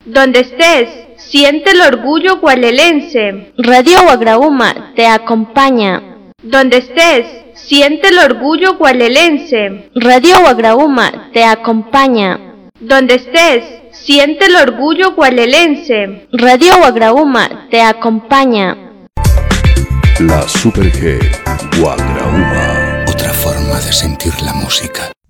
Donde estés, siente el orgullo gualelense. Radio Guagraúma te acompaña. Donde estés, siente el orgullo gualelense. Radio Guagraúma te acompaña. Donde estés, siente el orgullo gualelense. Radio Guagraúma te acompaña. La Super G Guagraúma. Otra forma de sentir la música.